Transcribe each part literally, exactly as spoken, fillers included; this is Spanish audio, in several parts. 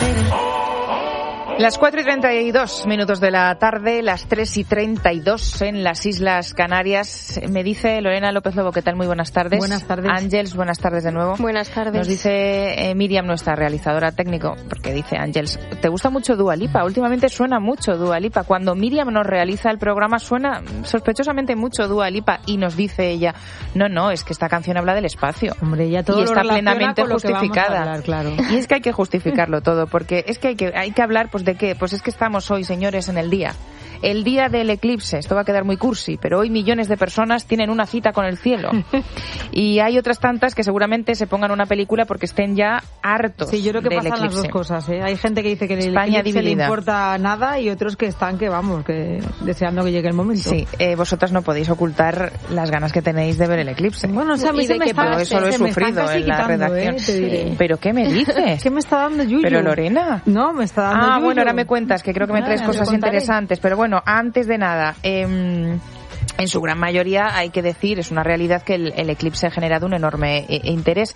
Las cuatro y treinta y dos minutos de la tarde, las tres y treinta y dos en las Islas Canarias. Me dice Lorena López Lobo, ¿qué tal? Muy buenas tardes. Buenas tardes. Ángels, buenas tardes de nuevo. Buenas tardes. Nos dice eh, Miriam, nuestra realizadora técnico, porque dice Ángels, ¿te gusta mucho Dua Lipa? Últimamente suena mucho Dua Lipa. Cuando Miriam nos realiza el programa suena sospechosamente mucho Dua Lipa y nos dice ella, no, no, es que esta canción habla del espacio. Hombre, ya todo y está lo plenamente con lo justificada. Que vamos a hablar, claro. Y es que hay que justificarlo todo, porque es que hay que, hay que hablar, pues, ¿de qué? Pues es que estamos hoy, señores, en el día. El día del eclipse. Esto va a quedar muy cursi, pero hoy millones de personas tienen una cita con el cielo. Y hay otras tantas que seguramente se pongan una película porque estén ya hartos. Sí, yo creo que del pasan eclipse. las dos cosas, ¿eh? Hay gente que dice que el España eclipse le dividida. importa nada y otros que están, que vamos, que deseando que llegue el momento. Sí, eh, vosotras no podéis ocultar las ganas que tenéis de ver el eclipse. Bueno, o sea, a mí ¿Y se de me qué está, Pero eso lo he se me están sufrido casi en la quitando, redacción. ¿eh? Te diré. ¿Pero qué me dices? ¿Qué me está dando yuyu? Pero Lorena. No, me está dando Ah, yuyu. bueno, ahora me cuentas, que creo que me Nada, traes te cosas contaré. interesantes. Pero bueno, antes de nada, eh, en su gran mayoría hay que decir, es una realidad que el, el eclipse ha generado un enorme eh, interés.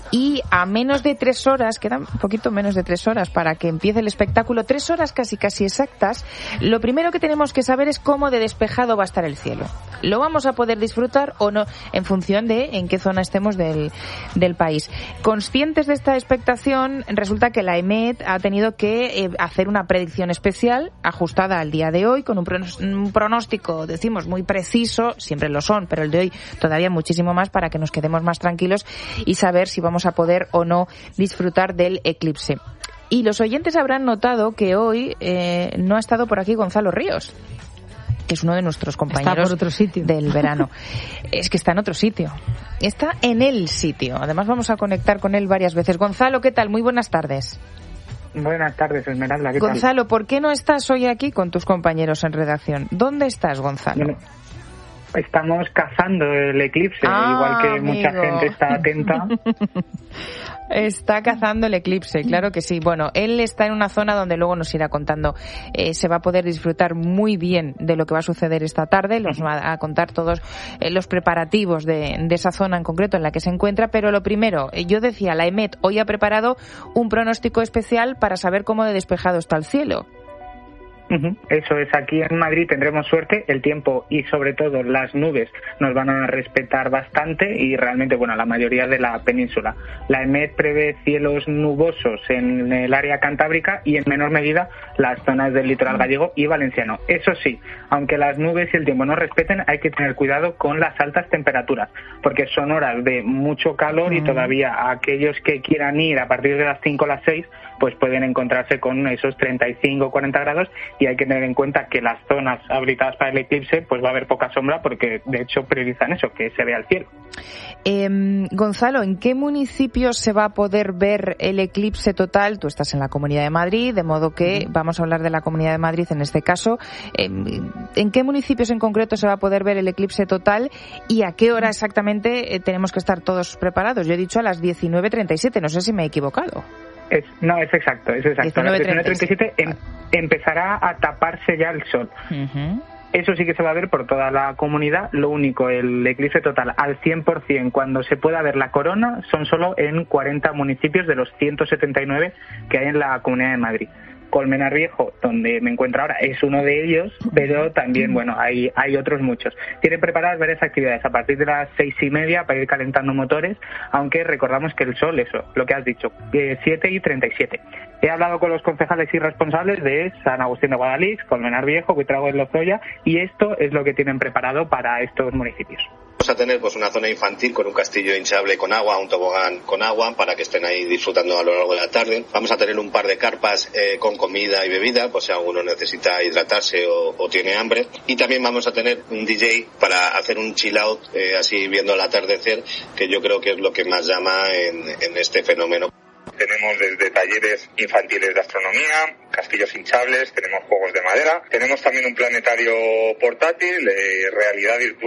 Y a menos de tres horas, quedan un poquito menos de tres horas para que empiece el espectáculo, tres horas casi casi exactas, lo primero que tenemos que saber es cómo de despejado va a estar el cielo. ¿Lo vamos a poder disfrutar o no? En función de en qué zona estemos del, del país. Conscientes de esta expectación, resulta que la E M E T ha tenido que eh, hacer una predicción especial ajustada al día de hoy, con un, pronos- un pronóstico, decimos, muy preciso, siempre lo son, pero el de hoy todavía muchísimo más para que nos quedemos más tranquilos y saber si vamos a poder o no disfrutar del eclipse. Y los oyentes habrán notado que hoy eh, no ha estado por aquí Gonzalo Ríos, que es uno de nuestros compañeros Está por otro sitio. del verano. Es que está en otro sitio. Está en el sitio. Además vamos a conectar con él varias veces. Gonzalo, ¿qué tal? Muy buenas tardes. Buenas tardes, Esmeralda. ¿Qué Gonzalo, ¿por qué no estás hoy aquí con tus compañeros en redacción? ¿Dónde estás, Gonzalo? tal? Bueno, estamos cazando el eclipse, Ah, igual que amigo. mucha gente está atenta. Está cazando el eclipse, claro que sí. Bueno, él está en una zona donde luego nos irá contando. Eh, se va a poder disfrutar muy bien de lo que va a suceder esta tarde. Nos va a contar todos eh, los preparativos de, de esa zona en concreto en la que se encuentra. Pero lo primero, eh, yo decía, la E M E T hoy ha preparado un pronóstico especial para saber cómo de despejado está el cielo. Ujú, Eso es, aquí en Madrid tendremos suerte, el tiempo y sobre todo las nubes nos van a respetar bastante y realmente, bueno, la mayoría de la península. La E M E T prevé cielos nubosos en el área cantábrica y en menor medida las zonas del litoral gallego y valenciano. Eso sí, aunque las nubes y el tiempo nos respeten, hay que tener cuidado con las altas temperaturas, porque son horas de mucho calor y todavía aquellos que quieran ir a partir de las cinco o las seis, pues pueden encontrarse con esos treinta y cinco o cuarenta grados y hay que tener en cuenta que las zonas habilitadas para el eclipse pues va a haber poca sombra porque de hecho priorizan eso, que se vea el cielo. Eh, Gonzalo, ¿en qué municipios se va a poder ver el eclipse total? Tú estás en la Comunidad de Madrid, de modo que uh-huh. vamos a hablar de la Comunidad de Madrid en este caso. Eh, ¿En qué municipios en concreto se va a poder ver el eclipse total y a qué hora exactamente eh, tenemos que estar todos preparados? Yo he dicho a las diecinueve treinta y siete, no sé si me he equivocado. Es, no, es exacto, es exacto. A las diecinueve treinta y siete em, empezará a taparse ya el sol. Uh-huh. Eso sí que se va a ver por toda la comunidad. Lo único, el eclipse total al cien por ciento cuando se pueda ver la corona son solo en cuarenta municipios de los ciento setenta y nueve que hay en la Comunidad de Madrid. Colmenar Viejo, donde me encuentro ahora, es uno de ellos, pero también, bueno, hay hay otros muchos. Tienen preparadas varias actividades a partir de las seis y media para ir calentando motores, aunque recordamos que el sol, eso, lo que has dicho, eh, siete y treinta y siete. He hablado con los concejales y responsables de San Agustín de Guadalix, Colmenar Viejo, Buitrago de Lozoya, y esto es lo que tienen preparado para estos municipios. Vamos a tener pues una zona infantil con un castillo hinchable con agua, un tobogán con agua para que estén ahí disfrutando a lo largo de la tarde. Vamos a tener un par de carpas eh, con comida y bebida, pues si alguno necesita hidratarse o, o tiene hambre. Y también vamos a tener un D J para hacer un chill out, eh, así viendo el atardecer, que yo creo que es lo que más llama en, en este fenómeno. Tenemos desde talleres infantiles de astronomía, castillos hinchables, tenemos juegos de madera, tenemos también un planetario portátil, eh, realidad virtual,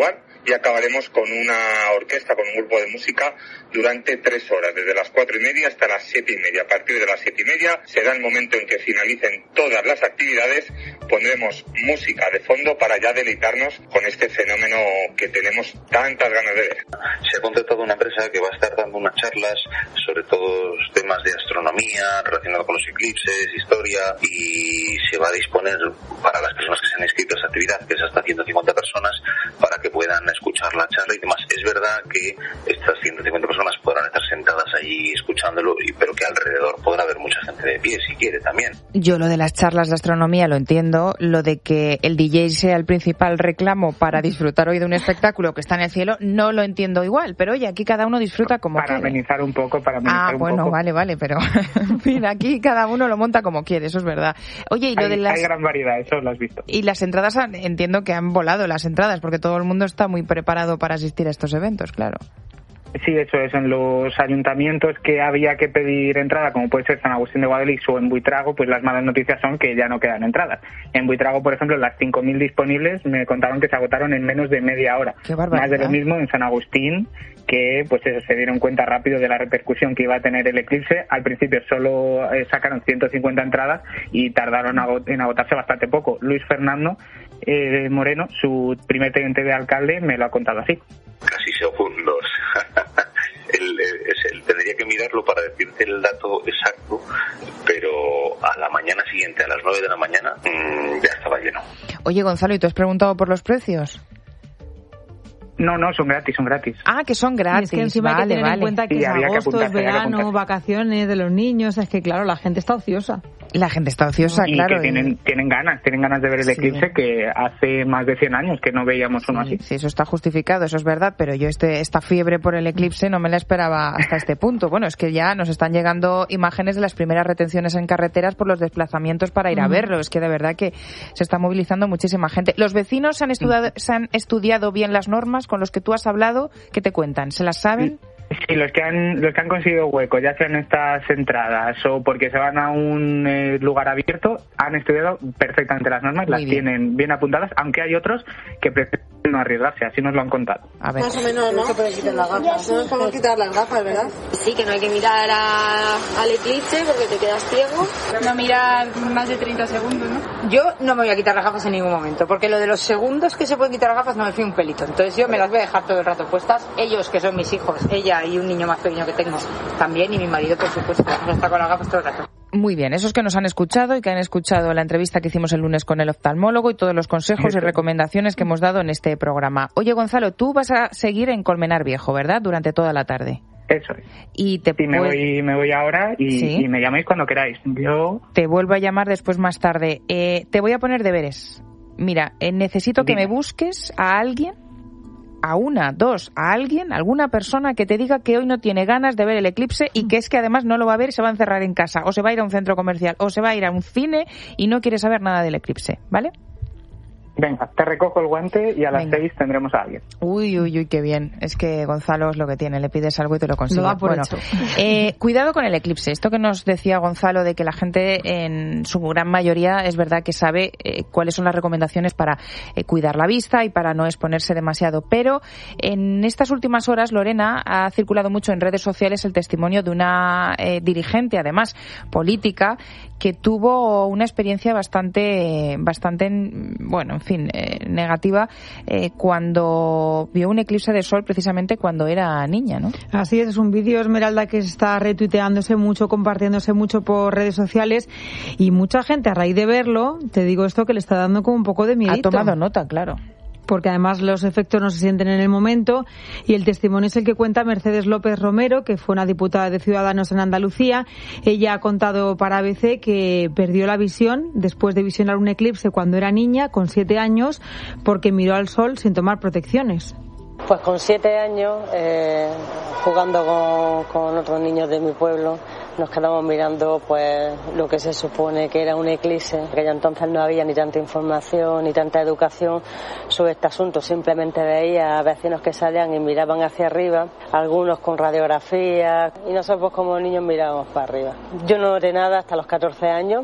y acabaremos con una orquesta, con un grupo de música durante tres horas, desde las cuatro y media hasta las siete y media. A partir de las siete y media será el momento en que finalicen todas las actividades, pondremos música de fondo para ya deleitarnos con este fenómeno que tenemos tantas ganas de ver. Se ha contratado una empresa que va a estar dando unas charlas sobre todos temas de astronomía relacionados con los eclipses, historia, y se va a disponer para las personas que se han inscrito a esa actividad, que es hasta ciento cincuenta personas, para que puedan escuchar la charla y demás. Es verdad que estas ciento cincuenta personas podrán estar sentadas allí escuchándolo, pero que alrededor podrá haber mucha gente de pie si quiere también. Yo lo de las charlas de astronomía lo entiendo, lo de que el D J sea el principal reclamo para disfrutar hoy de un espectáculo que está en el cielo, no lo entiendo igual, pero oye, aquí cada uno disfruta como para quiere. Para amenizar un poco, para amenizar ah, un bueno, poco. vale, vale, pero en fin, aquí cada uno lo monta como quiere, eso es verdad. Oye, y lo hay, de las... hay gran variedad, eso lo has visto. Y las entradas, entiendo que han volado las entradas, porque todo el mundo está muy preparado para asistir a estos eventos, claro. Sí, eso es. En los ayuntamientos que había que pedir entrada, como puede ser San Agustín de Guadalix o en Buitrago, pues las malas noticias son que ya no quedan entradas. En Buitrago, por ejemplo, las cinco mil disponibles me contaron que se agotaron en menos de media hora. Qué barbaridad. Más de lo mismo en San Agustín, que pues eso, se dieron cuenta rápido de la repercusión que iba a tener el eclipse. Al principio solo eh, sacaron ciento cincuenta entradas y tardaron en agotarse bastante poco. Luis Fernando eh, Moreno, su primer teniente de alcalde, me lo ha contado así. Casi segundos. el, el, el, tendría que mirarlo para decirte el dato exacto, pero a la mañana siguiente, a las nueve de la mañana, mmm, ya estaba lleno. Oye, Gonzalo, ¿y tú has preguntado por los precios? No, no, son gratis, son gratis. Ah, que son gratis. Y es que encima vale, hay que tener vale. en cuenta que sí, es agosto, que es verano, vacaciones de los niños, es que claro, la gente está ociosa. La gente está ociosa, y claro. que tienen, y... tienen ganas, tienen ganas de ver el sí. eclipse, que hace más de cien años que no veíamos uno sí, así. Sí, eso está justificado, eso es verdad, pero yo este esta fiebre por el eclipse no me la esperaba hasta este punto. Bueno, es que ya nos están llegando imágenes de las primeras retenciones en carreteras por los desplazamientos para ir a verlo. Es que de verdad que se está movilizando muchísima gente. ¿Los vecinos se han estudiado, se han estudiado bien las normas con los que tú has hablado? ¿Qué te cuentan? ¿Se las saben? Sí, los que han los que han conseguido huecos, ya sean estas entradas o porque se van a un eh, lugar abierto, han estudiado perfectamente las normas, Muy las bien. tienen bien apuntadas, aunque hay otros que prefieren no arriesgarse, así nos lo han contado. A ver. Más o menos, ¿no? Se puede quitar las gafas. No nos podemos quitar las gafas, ¿verdad? Sí, que no hay que mirar a, al eclipse porque te quedas ciego. No mirar más de treinta segundos, ¿no? Yo no me voy a quitar las gafas en ningún momento, porque lo de los segundos que se pueden quitar las gafas no me fío un pelito. Entonces yo me las voy a dejar todo el rato puestas. Ellos, que son mis hijos, ella y un niño más pequeño que tengo también, y mi marido, por supuesto, vamos a estar con las gafas todo el rato. Muy bien, esos que nos han escuchado y que han escuchado la entrevista que hicimos el lunes con el oftalmólogo y todos los consejos y recomendaciones que hemos dado en este programa. Oye, Gonzalo, tú vas a seguir en Colmenar Viejo, ¿verdad? Durante toda la tarde. Eso es. Y te sí, me voy, me voy ahora y, ¿Sí? y me llaméis cuando queráis. Yo te vuelvo a llamar después más tarde. Eh, te voy a poner deberes. Mira, eh, necesito Dime. que me busques a alguien, a una, dos, a alguien, alguna persona que te diga que hoy no tiene ganas de ver el eclipse y que es que además no lo va a ver y se va a encerrar en casa, o se va a ir a un centro comercial, o se va a ir a un cine y no quiere saber nada del eclipse, ¿vale? Venga, te recojo el guante y a las Venga. seis tendremos a alguien. Uy, uy, uy, qué bien. Es que Gonzalo es lo que tiene. Le pides algo y te lo consigue. Lo da por bueno, hecho. Eh, cuidado con el eclipse. Esto que nos decía Gonzalo de que la gente en su gran mayoría es verdad que sabe eh, cuáles son las recomendaciones para eh, cuidar la vista y para no exponerse demasiado. Pero en estas últimas horas, Lorena, ha circulado mucho en redes sociales el testimonio de una eh, dirigente, además política, que tuvo una experiencia bastante, bastante, bueno, en fin, eh, negativa eh, cuando vio un eclipse de sol precisamente cuando era niña, ¿no? Así es, es un vídeo, Esmeralda, que está retuiteándose mucho, compartiéndose mucho por redes sociales y mucha gente a raíz de verlo, te digo esto, que le está dando como un poco de miedito. Ha tomado nota, claro. Porque además los efectos no se sienten en el momento, y el testimonio es el que cuenta Mercedes López Romero, que fue una diputada de Ciudadanos en Andalucía. Ella ha contado para A B C que perdió la visión después de visionar un eclipse cuando era niña, con siete años, porque miró al sol sin tomar protecciones. Pues con siete años, eh, jugando con, con otros niños de mi pueblo, nos quedamos mirando pues lo que se supone que era un eclipse. Que ya entonces no había ni tanta información ni tanta educación sobre este asunto. Simplemente veía a vecinos que salían y miraban hacia arriba, algunos con radiografía, y nosotros como niños mirábamos para arriba. Yo no noté nada hasta los catorce años.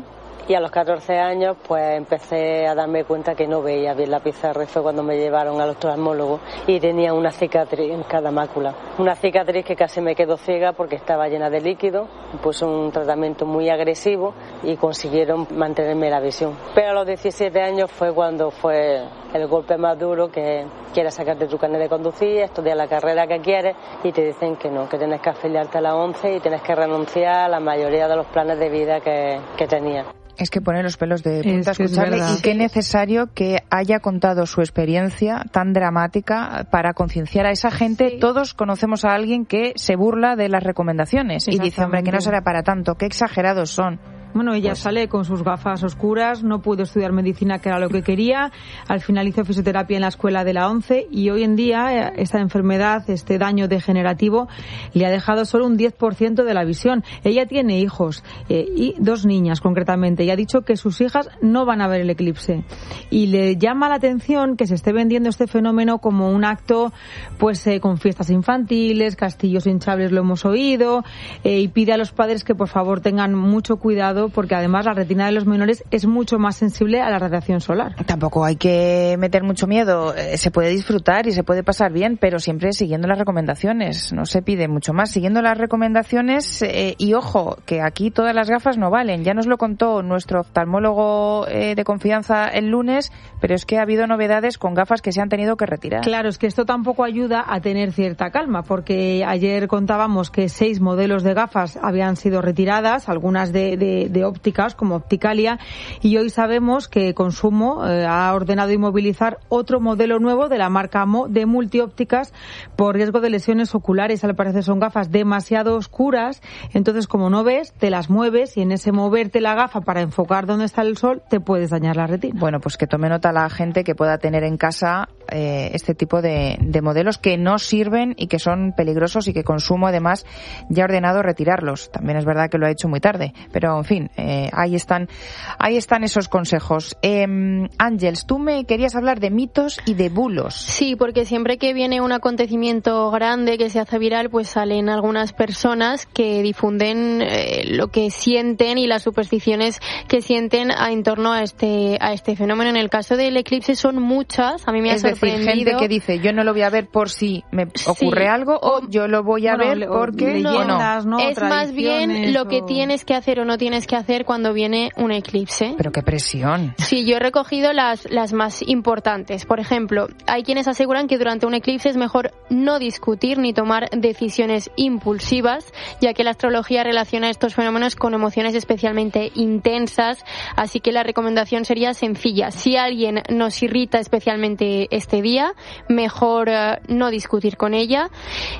Y a los catorce años pues empecé a darme cuenta que no veía bien la pizarra, y fue cuando me llevaron al oftalmólogo y tenía una cicatriz en cada mácula. Una cicatriz que casi me quedó ciega porque estaba llena de líquido, puso un tratamiento muy agresivo y consiguieron mantenerme la visión. Pero a los diecisiete años fue cuando fue el golpe más duro, que quieres sacarte tu carnet de conducir, estudiar la carrera que quieres y te dicen que no, que tienes que afiliarte a la ONCE y tienes que renunciar a la mayoría de los planes de vida que, que tenías. Es que pone los pelos de punta escucharle, y qué necesario que haya contado su experiencia tan dramática para concienciar a esa gente. Sí. Todos conocemos a alguien que se burla de las recomendaciones y dice, hombre, que no será para tanto, qué exagerados son. Bueno, ella pues sale con sus gafas oscuras, no pudo estudiar medicina, que era lo que quería. Al final hizo fisioterapia en la escuela de la ONCE y hoy en día esta enfermedad, este daño degenerativo, le ha dejado solo un diez por ciento de la visión. Ella tiene hijos, eh, y dos niñas concretamente, y ha dicho que sus hijas no van a ver el eclipse. Y le llama la atención que se esté vendiendo este fenómeno como un acto, pues eh, con fiestas infantiles, castillos hinchables, lo hemos oído, eh, y pide a los padres que por favor tengan mucho cuidado, porque además la retina de los menores es mucho más sensible a la radiación solar. Tampoco hay que meter mucho miedo, se puede disfrutar y se puede pasar bien, pero siempre siguiendo las recomendaciones, no se pide mucho más, siguiendo las recomendaciones, eh, y ojo, que aquí todas las gafas no valen, ya nos lo contó nuestro oftalmólogo eh, de confianza el lunes, pero es que ha habido novedades con gafas que se han tenido que retirar. Claro, es que esto tampoco ayuda a tener cierta calma, porque ayer contábamos que seis modelos de gafas habían sido retiradas, algunas de, de de ópticas como Opticalia, y hoy sabemos que Consumo eh, ha ordenado inmovilizar otro modelo nuevo de la marca Mo de multiópticas por riesgo de lesiones oculares. Al parecer son gafas demasiado oscuras, entonces como no ves, te las mueves y en ese moverte la gafa para enfocar dónde está el sol te puedes dañar la retina. Bueno, pues que tome nota la gente que pueda tener en casa eh, este tipo de, de modelos que no sirven y que son peligrosos, y que Consumo además ya ha ordenado retirarlos. También es verdad que lo ha hecho muy tarde, pero en fin, Eh, ahí están ahí están esos consejos. Eh, Ángeles, tú me querías hablar de mitos y de bulos. Sí, porque siempre que viene un acontecimiento grande que se hace viral, pues salen algunas personas que difunden eh, lo que sienten y las supersticiones que sienten a, en torno a este a este fenómeno. En el caso del eclipse son muchas, a mí me ha es sorprendido. Decir, gente que dice, yo no lo voy a ver por si me ocurre sí. algo, o yo lo voy a bueno, ver porque leyendas, no. ¿no? Es más bien lo que o... tienes que hacer o no tienes que hacer cuando viene un eclipse. Pero qué presión. Sí, yo he recogido las, las más importantes. Por ejemplo, hay quienes aseguran que durante un eclipse es mejor no discutir ni tomar decisiones impulsivas, ya que la astrología relaciona estos fenómenos con emociones especialmente intensas, así que la recomendación sería sencilla. Si alguien nos irrita especialmente este día, mejor uh, no discutir con ella.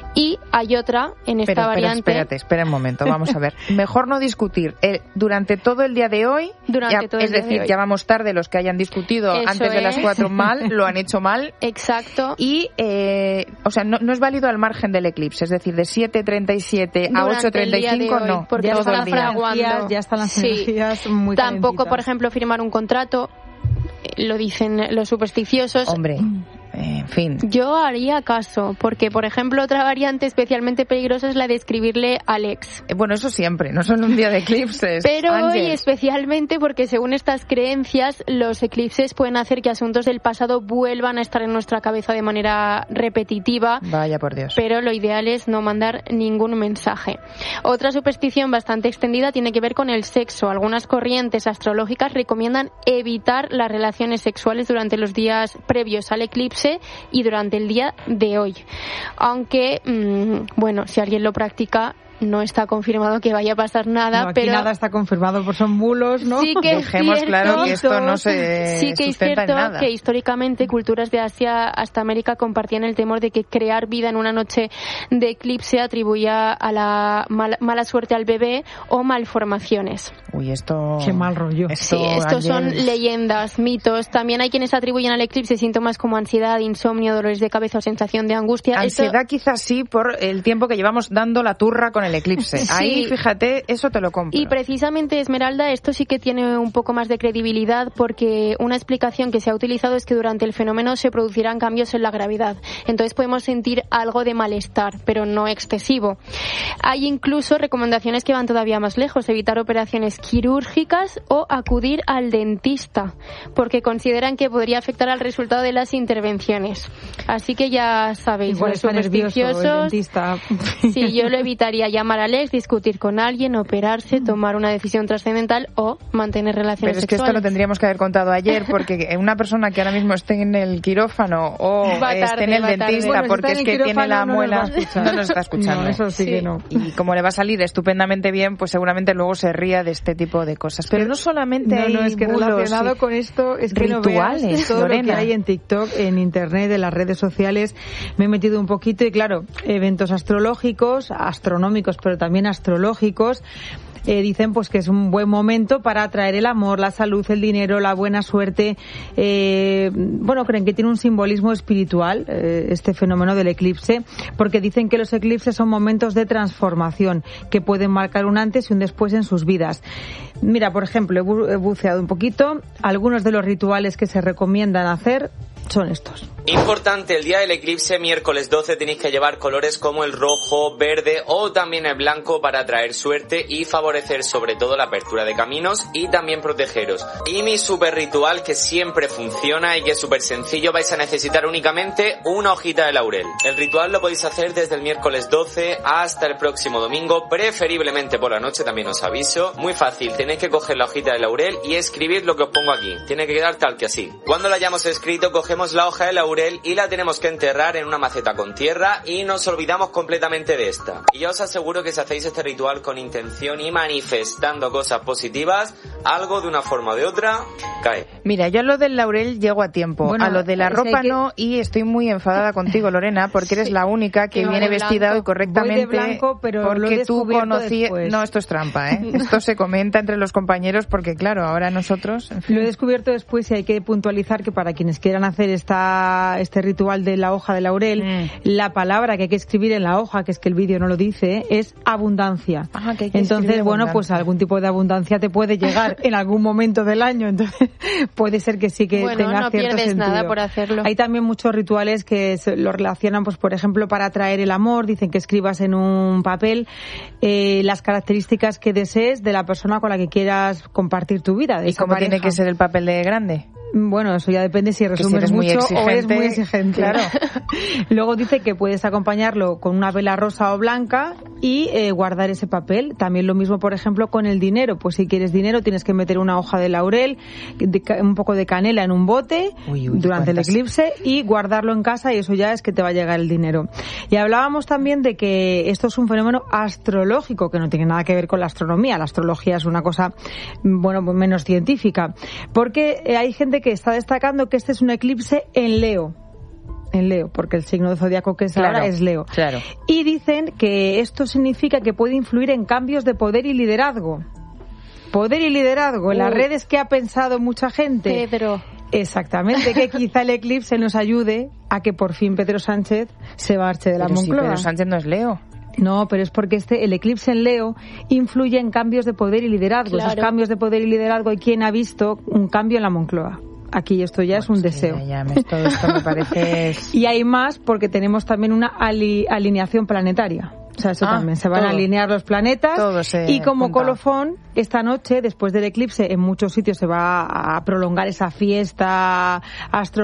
Y hay otra en esta pero, variante. Pero espérate, espera un momento, vamos a ver. Mejor no discutir eh, durante todo el día de hoy. Durante ya, todo es el día decir, de hoy. ya vamos tarde, los que hayan discutido Eso antes de es. las cuatro mal, lo han hecho mal. Exacto. Y, eh, o sea, no, no es válido al margen del eclipse, es decir, de siete treinta y siete a ocho treinta y cinco no. Porque ya están están fraguando. Ya están las sí. energías muy Tampoco, calentitas. por ejemplo, firmar un contrato, lo dicen los supersticiosos. Hombre. En fin. Yo haría caso, porque, por ejemplo, otra variante especialmente peligrosa es la de escribirle al ex. Eh, bueno, eso siempre, no solo un día de eclipses. Pero Ángel. hoy especialmente porque, según estas creencias, los eclipses pueden hacer que asuntos del pasado vuelvan a estar en nuestra cabeza de manera repetitiva. Vaya por Dios. Pero lo ideal es no mandar ningún mensaje. Otra superstición bastante extendida tiene que ver con el sexo. Algunas corrientes astrológicas recomiendan evitar las relaciones sexuales durante los días previos al eclipse y durante el día de hoy. Aunque, mmm, bueno, si alguien lo practica, no está confirmado que vaya a pasar nada, no, aquí pero nada está confirmado, por son bulos, ¿no? Sí que Dejemos es cierto, claro que esto no se sí que es sustenta cierto en nada. Que históricamente culturas de Asia hasta América compartían el temor de que crear vida en una noche de eclipse atribuía a la mala, mala suerte al bebé o malformaciones. Uy, esto... Qué mal rollo. Esto, sí, estos son Ángeles... leyendas, mitos. También hay quienes atribuyen al eclipse síntomas como ansiedad, insomnio, dolores de cabeza o sensación de angustia. Ansiedad esto... quizás sí, por el tiempo que llevamos dando la turra con el el eclipse. Sí. Ahí, fíjate, eso te lo compro. Y precisamente, Esmeralda, esto sí que tiene un poco más de credibilidad porque una explicación que se ha utilizado es que durante el fenómeno se producirán cambios en la gravedad. Entonces podemos sentir algo de malestar, pero no excesivo. Hay incluso recomendaciones que van todavía más lejos, evitar operaciones quirúrgicas o acudir al dentista, porque consideran que podría afectar al resultado de las intervenciones. Así que ya sabéis, igual los está nervioso el supersticiosos, dentista. sí, yo lo evitaría, llamar al ex, discutir con alguien, operarse, tomar una decisión trascendental o mantener relaciones Pero es que sexuales. esto lo tendríamos que haber contado ayer, porque una persona que ahora mismo esté en el quirófano o Va esté tarde, en el va tarde. dentista Bueno, si porque está es en el que tiene la quirófano, no muela, nos va a escuchar. no nos está escuchando. No, eso sí, Sí. que no. Y como le va a salir estupendamente bien, pues seguramente luego se ría de este tipo de cosas. Pero no solamente No, hay no, es que bulos relacionado y con esto es que no rituales, veas todo Lorena. lo que hay en TikTok, en internet, en las redes sociales. Me he metido un poquito y claro, eventos astrológicos, astronómicos, pero también astrológicos. Eh, dicen pues que es un buen momento para atraer el amor, la salud, el dinero, la buena suerte. Eh, bueno, creen que tiene un simbolismo espiritual eh, este fenómeno del eclipse, porque dicen que los eclipses son momentos de transformación que pueden marcar un antes y un después en sus vidas. Mira, por ejemplo, he, bu- he buceado un poquito. Algunos de los rituales que se recomiendan hacer son estos. Importante, el día del eclipse, miércoles doce, tenéis que llevar colores como el rojo, verde o también el blanco para atraer suerte y favorecer sobre todo la apertura de caminos y también protegeros. Y mi super ritual que siempre funciona y que es súper sencillo, vais a necesitar únicamente una hojita de laurel. El ritual lo podéis hacer desde el miércoles doce hasta el próximo domingo, preferiblemente por la noche, también os aviso. Muy fácil, tenéis que coger la hojita de laurel y escribir lo que os pongo aquí. Tiene que quedar tal que así. Cuando lo hayamos escrito, cogemos la hoja de laurel y la tenemos que enterrar en una maceta con tierra y nos olvidamos completamente de esta. Y yo os aseguro que si hacéis este ritual con intención y manifestando cosas positivas, algo de una forma o de otra cae. Mira, yo a lo del laurel llego a tiempo, Bueno, a lo de la es ropa que- no, y estoy muy enfadada contigo, Lorena, porque eres Sí. la única que Yo viene voy de vestida blanco. hoy correctamente. Voy de blanco, pero lo he porque tú descubierto conocías... después. No, esto es trampa, ¿eh? Esto se comenta entre los compañeros porque, claro, ahora nosotros... En fin. Lo he descubierto después y hay que puntualizar que para quienes quieran hacer esta, este ritual de la hoja de laurel, Mm. la palabra que hay que escribir en la hoja, que es que el vídeo no lo dice, es abundancia. Ah, que hay que Entonces, escribir bueno, pues abundancia. algún tipo de abundancia te puede llegar en algún momento del año, entonces puede ser que sí que Bueno, tenga no cierto pierdes sentido. nada por hacerlo. Hay también muchos rituales que se lo relacionan, pues por ejemplo, para atraer el amor, dicen que escribas en un papel eh, las características que desees de la persona con la que quieras compartir tu vida. De ¿Y esa cómo tiene pareja. que ser el papel de grande? Bueno, eso ya depende si si resumes eres muy mucho o eres exigente, muy exigente. claro. Luego dice que puedes acompañarlo con una vela rosa o blanca y eh, guardar ese papel. También lo mismo, por ejemplo, con el dinero. Pues si quieres dinero tienes que meter una hoja de laurel, de ca- un poco de canela en un bote Uy, uy, durante el cuántas. eclipse y guardarlo en casa, y eso ya es que te va a llegar el dinero. Y hablábamos también de que esto es un fenómeno astrológico que no tiene nada que ver con la astronomía. La astrología es una cosa, bueno, menos científica. Porque eh, hay gente que está destacando que este es un eclipse en Leo. En Leo, porque el signo de zodiaco que es Claro, ahora es Leo. claro. Y dicen que esto significa que puede influir en cambios de poder y liderazgo. Poder y liderazgo. En las Uy. redes que ha pensado mucha gente. Pedro. Exactamente, que quizá el eclipse nos ayude a que por fin Pedro Sánchez se marche de la Pero si Moncloa. Pedro Sánchez no es Leo. No, pero es porque este el eclipse en Leo influye en cambios de poder y liderazgo. Claro. Esos cambios de poder y liderazgo, hay quien ha visto un cambio en la Moncloa. Aquí esto ya es un Pues sí, deseo. ya, ya, todo esto me parece... Y hay más porque tenemos también una ali- alineación planetaria. O sea, eso Ah, también. Se van todo. a alinear los planetas. Todo se y como junta. colofón, esta noche, después del eclipse, en muchos sitios se va a prolongar esa fiesta astronómica